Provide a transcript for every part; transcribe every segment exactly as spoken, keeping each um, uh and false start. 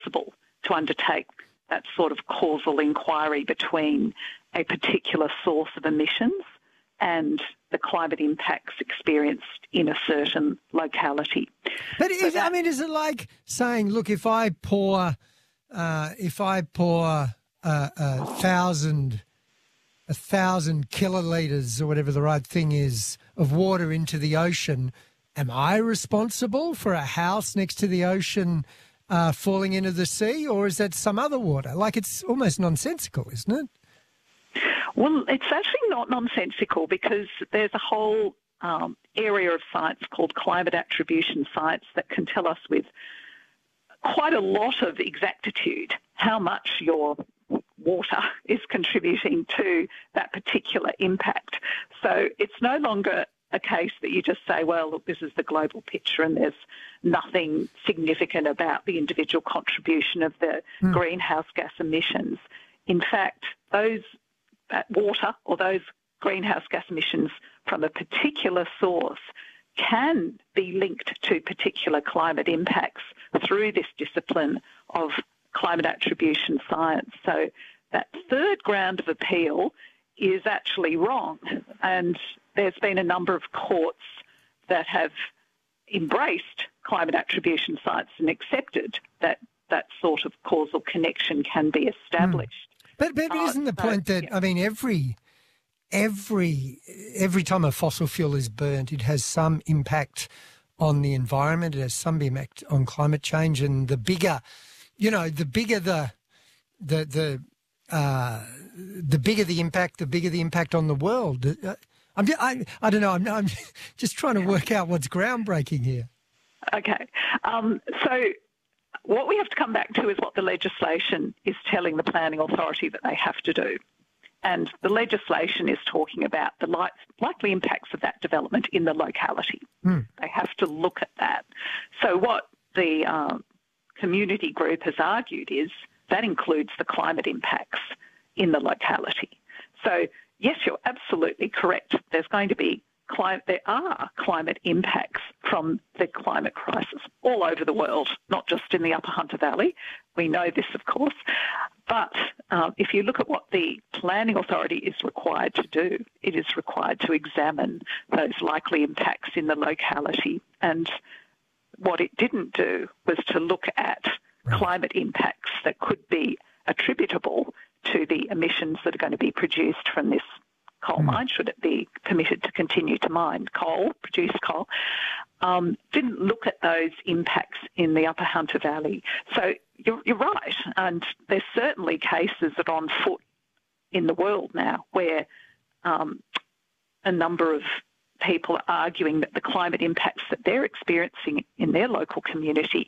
responsible to undertake that sort of causal inquiry between a particular source of emissions and the climate impacts experienced in a certain locality. But so is, that, I mean, is it like saying, look, if I pour, uh, if I pour uh, a thousand, a thousand kilolitres or whatever the right thing is of water into the ocean, am I responsible for a house next to the ocean uh, falling into the sea, or is that some other water? Like, it's almost nonsensical, isn't it? Well, it's actually not nonsensical because there's a whole um, area of science called climate attribution science that can tell us with quite a lot of exactitude how much your water is contributing to that particular impact. So it's no longer a case that you just say, well, look, this is the global picture and there's nothing significant about the individual contribution of the mm. greenhouse gas emissions. In fact, those that water or those greenhouse gas emissions from a particular source can be linked to particular climate impacts through this discipline of climate attribution science. So that third ground of appeal is actually wrong, and there's been a number of courts that have embraced climate attribution science and accepted that that sort of causal connection can be established. Mm. But, but uh, isn't the so, point that, yeah. I mean, every every every time a fossil fuel is burnt, it has some impact on the environment, it has some impact on climate change, and the bigger, you know, the bigger the the the uh, the bigger the impact, the bigger the impact on the world. I'm I I don't know. I'm I'm just trying to work out what's groundbreaking here. Okay, um, so. What we have to come back to is what the legislation is telling the planning authority that they have to do. And the legislation is talking about the li- likely impacts of that development in the locality. Mm. They have to look at that. So what the um, community group has argued is that includes the climate impacts in the locality. So, yes, you're absolutely correct. There's going to be Climate, there are climate impacts from the climate crisis all over the world, not just in the Upper Hunter Valley. We know this, of course. But uh, if you look at what the planning authority is required to do, it is required to examine those likely impacts in the locality. And what it didn't do was to look at right. climate impacts that could be attributable to the emissions that are going to be produced from this coal mm. mine, should it be permitted to continue to mine coal, produce coal, um, didn't look at those impacts in the Upper Hunter Valley. So you're, you're right, and there's certainly cases that are on foot in the world now where um, a number of people are arguing that the climate impacts that they're experiencing in their local community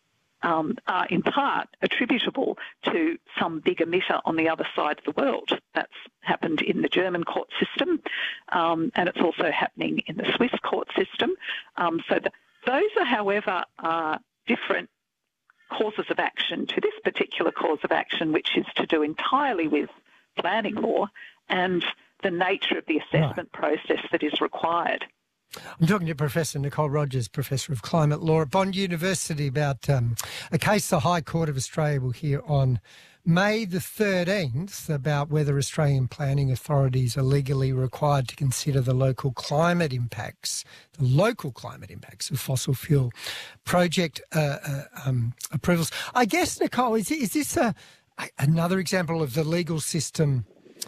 Um, are in part attributable to some big emitter on the other side of the world. That's happened in the German court system, um, and it's also happening in the Swiss court system. Um, so the, those are, however, are different causes of action to this particular cause of action, which is to do entirely with planning law and the nature of the assessment right. process that is required. I'm talking to Professor Nicole Rogers, Professor of Climate Law at Bond University, about um, a case the High Court of Australia will hear on May the thirteenth about whether Australian planning authorities are legally required to consider the local climate impacts, the local climate impacts of fossil fuel project uh, uh, um, approvals. I guess, Nicole, is, is this a, another example of the legal system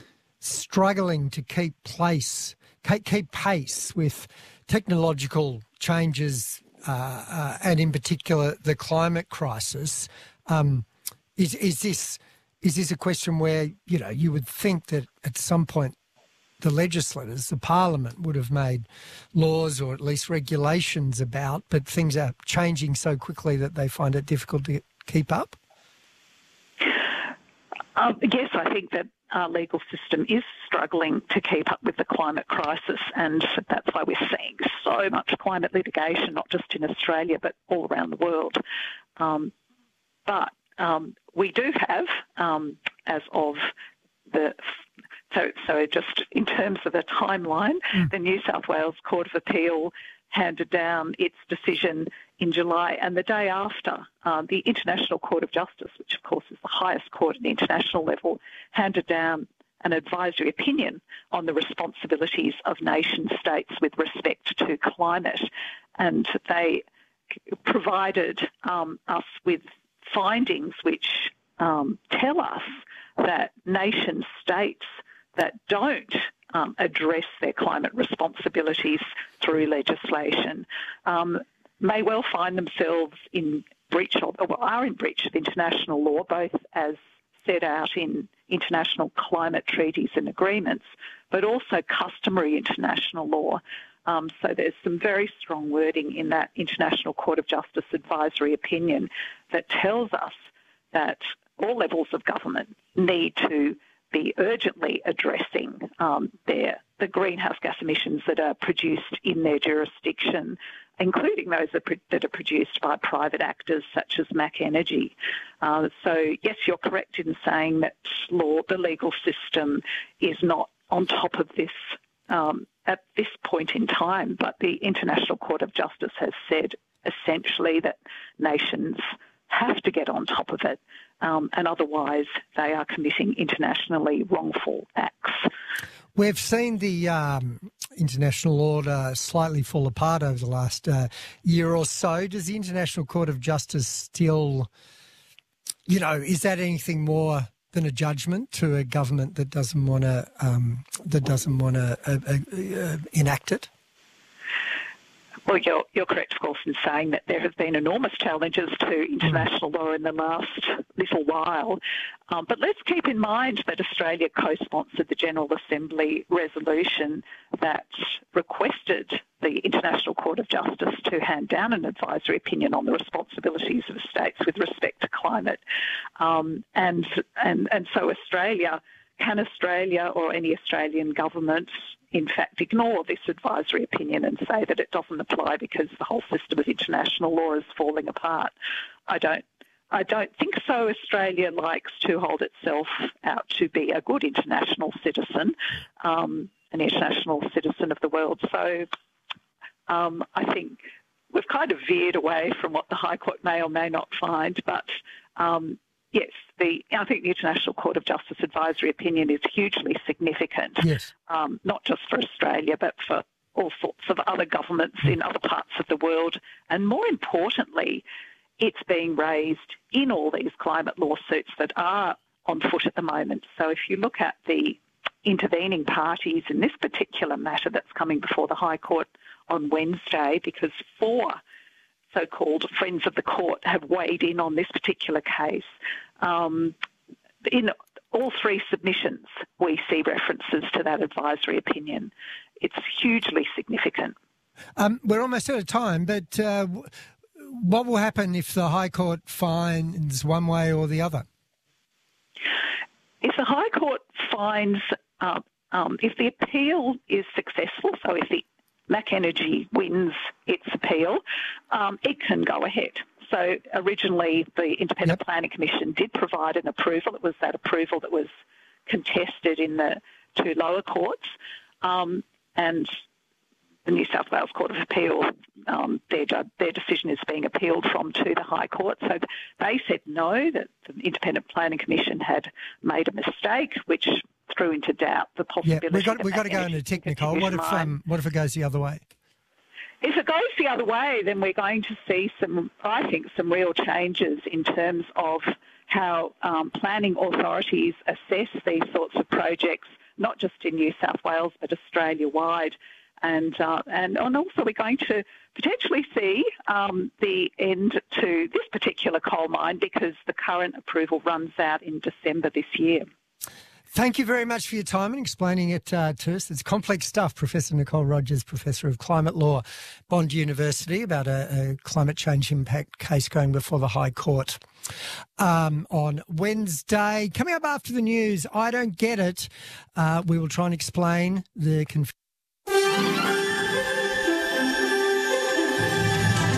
struggling to keep place, keep pace with technological changes uh, uh, and in particular the climate crisis? Um, is, is this is this a question where, you know, you would think that at some point the legislators, the parliament, would have made laws or at least regulations about, but things are changing so quickly that they find it difficult to keep up? Um, yes, I think that our legal system is struggling to keep up with the climate crisis, and that's why we're seeing so much climate litigation, not just in Australia but all around the world. Um, but um, we do have, um, as of the so so just in terms of a timeline, mm. the New South Wales Court of Appeal handed down its decision in July, and the day after, uh, the International Court of Justice, which of course is the highest court at the international level, handed down an advisory opinion on the responsibilities of nation states with respect to climate. And they provided um, us with findings which um, tell us that nation states that don't um, address their climate responsibilities through legislation um, may well find themselves in breach of, or are in breach of international law, both as set out in international climate treaties and agreements, but also customary international law. Um, so there's some very strong wording in that International Court of Justice advisory opinion that tells us that all levels of government need to be urgently addressing um, their the greenhouse gas emissions that are produced in their jurisdiction, including those that are produced by private actors such as Mac Energy. Uh, so, yes, you're correct in saying that law, the legal system, is not on top of this um, at this point in time, but the International Court of Justice has said essentially that nations have to get on top of it, um, and otherwise they are committing internationally wrongful acts. We've seen the um, international order slightly fall apart over the last uh, year or so. Does the International Court of Justice still, you know, is that anything more than a judgment to a government that doesn't want to um, that doesn't want to uh, uh, uh, enact it? Well, you're, you're correct, of course, in saying that there have been enormous challenges to international law in the last little while. Um, but let's keep in mind that Australia co-sponsored the General Assembly resolution that requested the International Court of Justice to hand down an advisory opinion on the responsibilities of states with respect to climate. Um, and, and, and so Australia, can Australia or any Australian government in fact ignore this advisory opinion and say that it doesn't apply because the whole system of international law is falling apart? I don't I don't think so. Australia likes to hold itself out to be a good international citizen, um, an international citizen of the world. So um, I think we've kind of veered away from what the High Court may or may not find, but um, yes, the I think the International Court of Justice advisory opinion is hugely significant, yes. um, not just for Australia, but for all sorts of other governments in other parts of the world. And more importantly, it's being raised in all these climate lawsuits that are on foot at the moment. So if you look at the intervening parties in this particular matter that's coming before the High Court on Wednesday, because four so-called friends of the court have weighed in on this particular case. Um, in all three submissions, we see references to that advisory opinion. It's hugely significant. Um, we're almost out of time, but uh, what will happen if the High Court finds one way or the other? If the High Court finds, uh, um, if the appeal is successful, so if the Mac Energy wins its appeal, um, it can go ahead. So originally the Independent yep. Planning Commission did provide an approval. It was that approval that was contested in the two lower courts, um, and the New South Wales Court of Appeal, um, their, their decision is being appealed from to the High Court. So they said no, that the Independent Planning Commission had made a mistake, which threw into doubt the possibility. Yeah, we've got, we've got to go into tech, Nicole. What if, um, what if it goes the other way? If it goes the other way, then we're going to see some, I think, some real changes in terms of how um, planning authorities assess these sorts of projects, not just in New South Wales, but Australia-wide. And, uh, and and also we're going to potentially see um, the end to this particular coal mine because the current approval runs out in December this year. Thank you very much for your time and explaining it uh, to us. It's complex stuff. Professor Nicole Rogers, Professor of Climate Law, Bond University, about a, a climate change impact case going before the High Court um, on Wednesday. Coming up after the news, I don't get it. Uh, we will try and explain the confusion.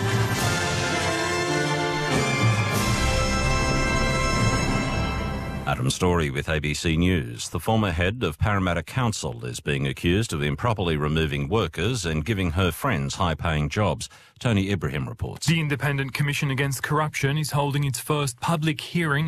At Adam Story with A B C News. The former head of Parramatta Council is being accused of improperly removing workers and giving her friends high-paying jobs. Tony Ibrahim reports. The Independent Commission Against Corruption is holding its first public hearing